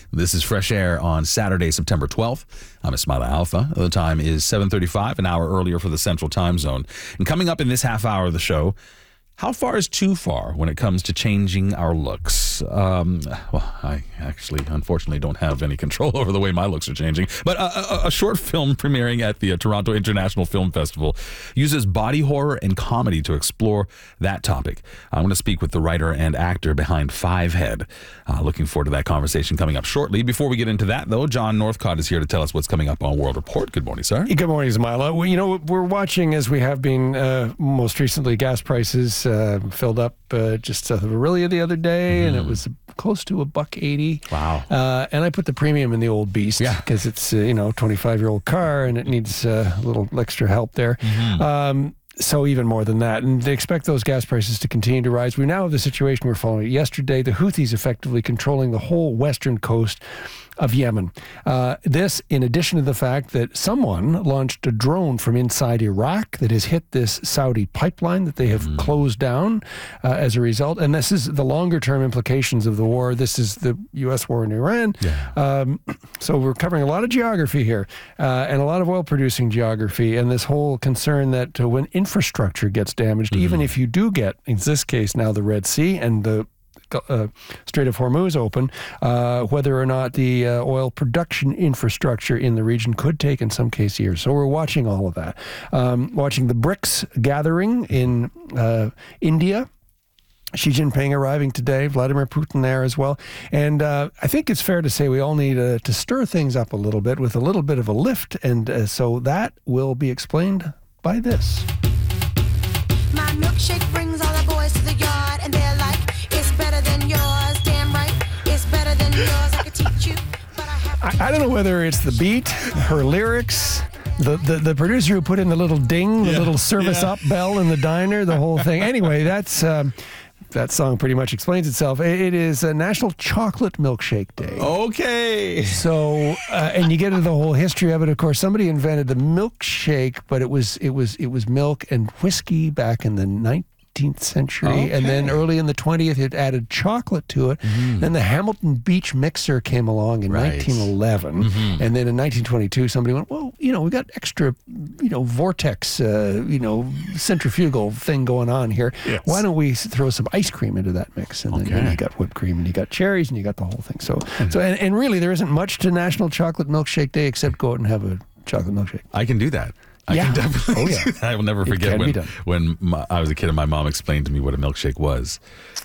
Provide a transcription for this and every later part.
This is Fresh Air on Saturday, September 12th. I'm Ismaila Alfa. The time is 7:35, an hour earlier for the Central Time Zone. And coming up in this half hour of the show, how far is too far when it comes to changing our looks? I actually, unfortunately, don't have any control over the way my looks are changing. But a short film premiering at the Toronto International Film Festival uses body horror and comedy to explore that topic. I'm going to speak with the writer and actor behind Five Head. Looking forward to that conversation coming up shortly. Before we get into that, though, John Northcott is here to tell us what's coming up on World Report. Good morning, sir. Good morning, Ismaila. Well, we're watching, as we have been most recently, gas prices filled up just south of Orillia the other day, and it was close to $1.80. Wow. And I put the premium in the old beast because it's a 25-year-old car and it needs a little extra help there. So even more than that. And they expect those gas prices to continue to rise. We now have the situation we're following. Yesterday, the Houthis effectively controlling the whole western coast of Yemen. This, in addition to the fact that someone launched a drone from inside Iraq that has hit this Saudi pipeline that they have closed down as a result. And this is the longer-term implications of the war. This is the U.S. war in Iran. So we're covering a lot of geography here and a lot of oil-producing geography, and this whole concern that when infrastructure gets damaged, even if you do get, in this case now, the Red Sea and the Strait of Hormuz open, whether or not the oil production infrastructure in the region could take, in some cases, years. So we're watching all of that. Watching the BRICS gathering in India. Xi Jinping arriving today, Vladimir Putin there as well. And I think it's fair to say we all need to stir things up a little bit with a little bit of a lift. And so that will be explained by this. My milkshake brings all the boys to the yard, and they're like, it's better than yours. Damn right, it's better than yours. I could teach you, but I have to. I don't know whether it's the beat, her lyrics, the producer who put in the little ding, the little service up bell in the diner, the whole thing. Anyway, that's that song pretty much explains itself. It is a National Chocolate Milkshake Day. Okay. So, and you get into the whole history of it. Of course, somebody invented the milkshake, but it was milk and whiskey back in the 19th century, and then early in the 20th it added chocolate to it. Then the Hamilton Beach mixer came along in 1911, and then in 1922 somebody went, well, we got extra vortex centrifugal thing going on here. Why don't we throw some ice cream into that mix? And then you got whipped cream and you got cherries and you got the whole thing. So and really there isn't much to National Chocolate Milkshake Day except go out and have a chocolate milkshake. I can do that. I can definitely do that. I will never forget when I was a kid and my mom explained to me what a milkshake was.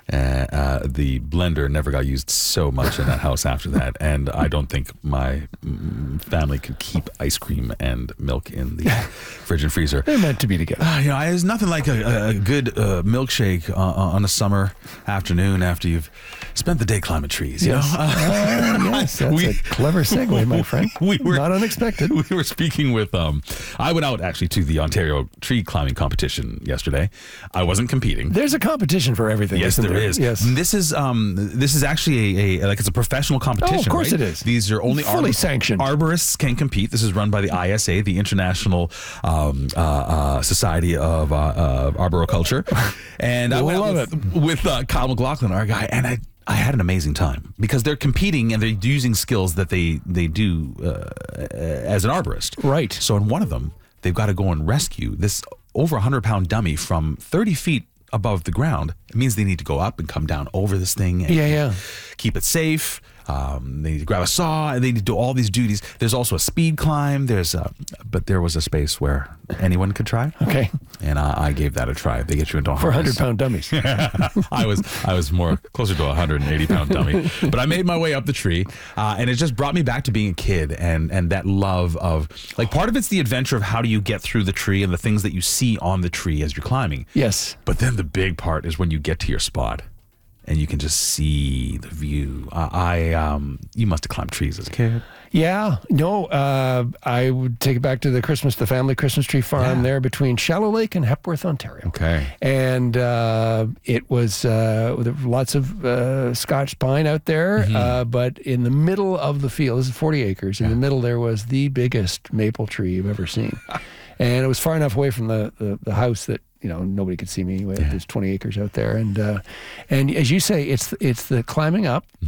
The blender never got used so much in that house after that, and I don't think my family could keep ice cream and milk in the fridge and freezer. They're meant to be together. There's nothing like a good milkshake on a summer afternoon after you've spent the day climbing trees. Yes, that's a clever segue, my friend. Not unexpected. We were speaking with, I went out actually to the Ontario tree climbing competition yesterday. I wasn't competing. There's a competition for everything. Yes, there is. Yes. This is actually it's a professional competition. Oh, of course right? it is. These are only fully sanctioned. Arborists can compete. This is run by the ISA, the International Society of Arboriculture. And I went with Kyle McLaughlin, our guy, and I had an amazing time because they're competing and they're using skills that they do as an arborist. Right. So in one of them, they've got to go and rescue this over 100-pound dummy from 30 feet above the ground. It means they need to go up and come down over this thing and keep it safe. They need to grab a saw and they need to do all these duties. There's also a speed climb. But there was a space where anyone could try. Okay. And I gave that a try. They get you into a for harness. 100-pound dummies. I was more closer to a 180-pound dummy. But I made my way up the tree, and it just brought me back to being a kid and that love of, like, part of it's the adventure of how do you get through the tree and the things that you see on the tree as you're climbing. Yes. But then the big part is when you get to your spot and you can just see the view. You must have climbed trees as a kid. Yeah, no, I would take it back to the family Christmas tree farm there between Shallow Lake and Hepworth, Ontario. Okay. And it was lots of Scotch pine out there, but in the middle of the field, this is 40 acres, in the middle there was the biggest maple tree you've ever seen. And it was far enough away from the house that nobody could see me. There's 20 acres out there, and as you say, it's the climbing up,